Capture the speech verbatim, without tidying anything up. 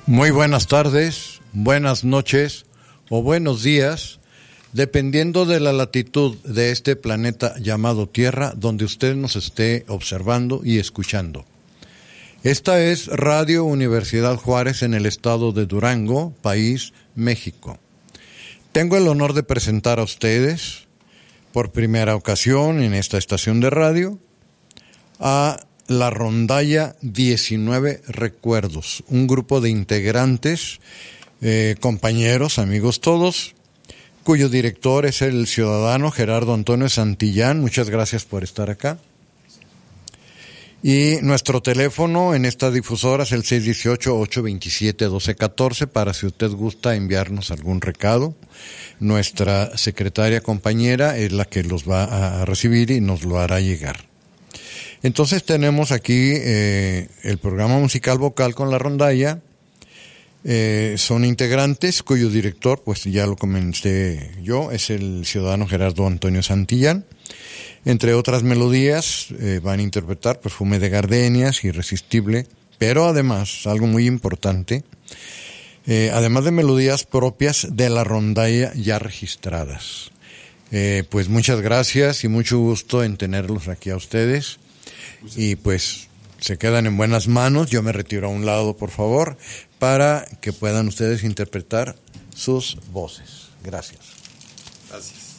Muy buenas tardes, buenas noches o buenos días, dependiendo de la latitud de este planeta llamado Tierra, donde usted nos esté observando y escuchando. Esta es Radio Universidad Juárez en el estado de Durango, país México. Tengo el honor de presentar a ustedes, por primera ocasión en esta estación de radio, a la Rondalla diecinueve Recuerdos, un grupo de integrantes, eh, compañeros, amigos todos, cuyo director es el ciudadano Gerardo Antonio Santillán. Muchas gracias por estar acá. Y nuestro teléfono en esta difusora es el seis uno ocho, ocho dos siete, uno dos uno cuatro para si usted gusta enviarnos algún recado. Nuestra secretaria compañera es la que los va a recibir y nos lo hará llegar. Entonces tenemos aquí eh, el programa musical vocal con la rondalla. Eh, son integrantes cuyo director, pues ya lo comenté yo, es el ciudadano Gerardo Antonio Santillán. Entre otras melodías eh, van a interpretar Perfume de Gardenias, Irresistible, pero además, algo muy importante, eh, además de melodías propias de la rondalla ya registradas. Eh, pues muchas gracias y mucho gusto en tenerlos aquí a ustedes. Y pues se quedan en buenas manos. Yo me retiro a un lado, por favor, para que puedan ustedes interpretar sus voces. Gracias. Gracias.